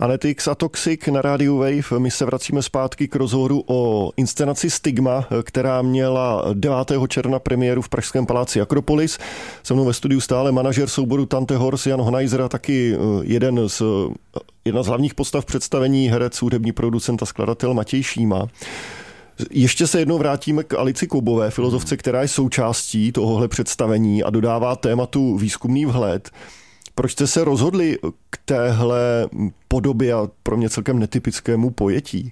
Anetix a Toxic na rádiu Wave. My se vracíme zpátky k rozhovoru o inscenaci Stigma, která měla 9. června premiéru v pražském paláci Akropolis. Se mnou ve studiu stále manažer souboru Tante Horse Jan Honajzer a taky jedna z hlavních postav představení, herec, hudební producent a skladatel Matěj Šíma. Ještě se jednou vrátíme k Alici Koubové, filozofce, která je součástí tohohle představení a dodává tématu výzkumný vhled. Proč jste se rozhodli k téhle podobě a pro mě celkem netypickému pojetí?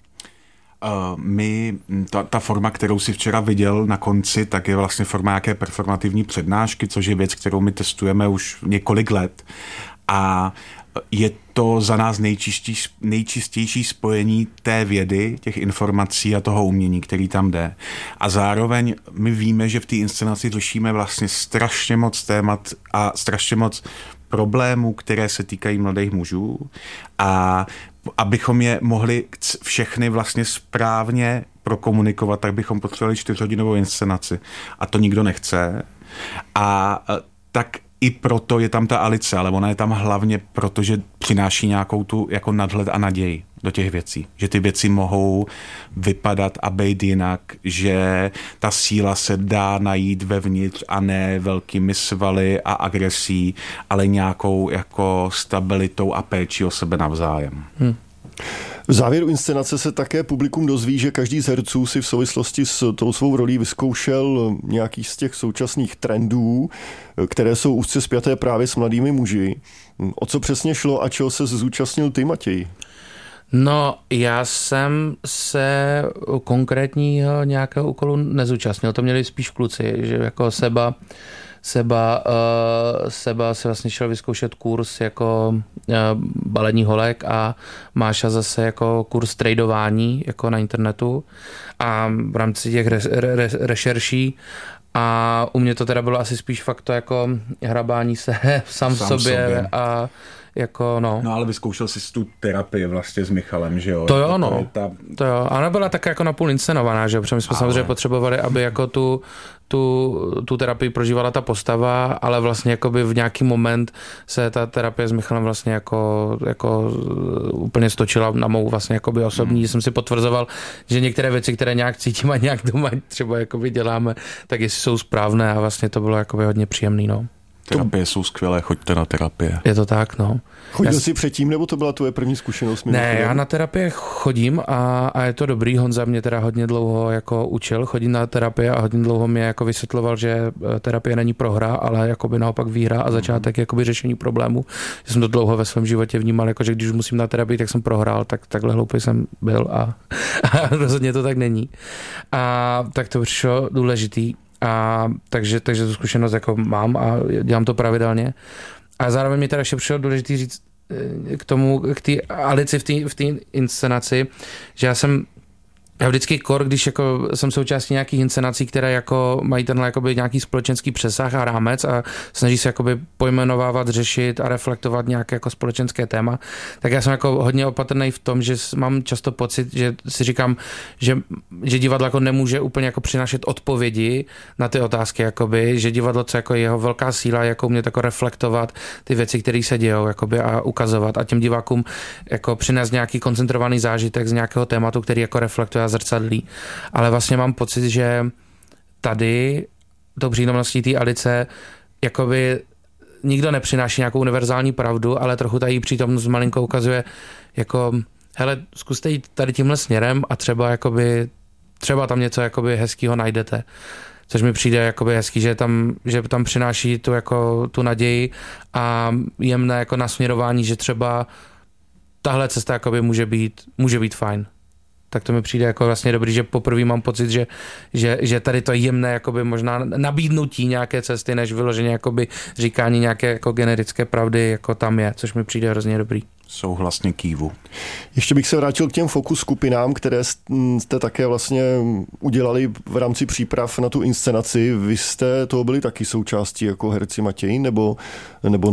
Ta forma, kterou si včera viděl na konci, tak je vlastně forma nějaké performativní přednášky, což je věc, kterou my testujeme už několik let. A je to za nás nejčistější spojení té vědy, těch informací a toho umění, který tam jde. A zároveň my víme, že v té inscenaci řešíme vlastně strašně moc témat a strašně moc problémů, které se týkají mladých mužů, a abychom je mohli všechny vlastně správně prokomunikovat, tak bychom potřebovali 4hodinovou inscenaci. A to nikdo nechce. A tak i proto je tam ta Alice, ale ona je tam hlavně proto, že přináší nějakou tu jako nadhled a naději do těch věcí. Že ty věci mohou vypadat a být jinak, že ta síla se dá najít vevnitř a ne velkými svaly a agresí, ale nějakou jako stabilitou a péčí o sebe navzájem. V závěru inscenace se také publikum dozví, že každý z herců si v souvislosti s tou svou rolí vyzkoušel nějaký z těch současných trendů, které jsou úzce spjaté právě s mladými muži. O co přesně šlo a čeho se zúčastnil ty, Matěj? No, já jsem se konkrétního nějakého úkolu nezúčastnil. To měli spíš kluci, že jako Seba se vlastně šel vyzkoušet kurz jako baletní holek a Máša zase jako kurz tradování jako na internetu a v rámci těch rešerší. A u mě to teda bylo asi spíš fakt to jako hrabání se sám v sobě a jako no, ale vyzkoušel jsi tu terapii vlastně s Michalem, že jo? To jo, no. To jo. A ona byla tak jako napůl inscenovaná, že jo? Protože my jsme samozřejmě potřebovali, aby jako tu terapii prožívala ta postava, ale vlastně jakoby v nějaký moment se ta terapie s Michalem vlastně jako úplně stočila na mou vlastně jakoby osobní, že jsem si potvrzoval, že některé věci, které nějak cítím a nějak doma třeba jakoby děláme, tak jestli jsou správné a vlastně to bylo jakoby hodně příjemný, no. Terapie jsou skvělé, choďte na terapie. Je to tak, no. Chodil jsi předtím, nebo to byla tvoje první zkušenost? Ne, já na terapie chodím a je to dobrý. Honza mě teda hodně dlouho jako učil chodit na terapie a hodně dlouho mě jako vysvětloval, že terapie není prohra, ale jakoby naopak výhra a začátek jakoby řešení problému. Že jsem to dlouho ve svém životě vnímal, jako že když už musím na terapii, tak jsem prohrál, tak takhle hloupý jsem byl a rozhodně to tak není. A tak to přišlo důležitý. A takže tu zkušenost jako mám a dělám to pravidelně. A zároveň mi teda ještě přišlo důležitý říct k té Alici v té inscenaci, že já vždycky když jako jsem součástí nějakých inscenací, které jako mají tenhle jakoby nějaký společenský přesah a rámec a snaží se jakoby pojmenovávat, řešit a reflektovat nějaké jako společenské téma, tak já jsem jako hodně opatrný v tom, že mám často pocit, že si říkám, že divadlo jako nemůže úplně jako přinášet odpovědi na ty otázky, jakoby, že divadlo, co jako jeho velká síla, jako umět jako reflektovat ty věci, které se dějou, jakoby, a ukazovat a těm divákům jako přinést nějaký koncentrovaný zážitek z nějakého tématu, který jako reflektuje a zrcadlí. Ale vlastně mám pocit, že tady tou přítomností té Alice jakoby nikdo nepřináší nějakou univerzální pravdu, ale trochu ta její přítomnost malinko ukazuje jako hele, zkuste jít tady tímhle směrem a třeba tam něco jakoby hezkýho najdete. Což mi přijde jakoby hezký, že tam přináší tu naději a jemné jako nasměrování, že třeba tahle cesta jakoby může být fajn. Tak to mi přijde jako vlastně dobrý, že poprvé mám pocit, že tady to jemné jakoby možná nabídnutí nějaké cesty, než vyloženě jakoby říkání nějaké jako generické pravdy, jako tam je, což mi přijde hrozně dobrý. Souhlasně kývu. Ještě bych se vrátil k těm fokus skupinám, které jste také vlastně udělali v rámci příprav na tu inscenaci. Vy jste toho byli taky součástí jako herci, Matěj, nebo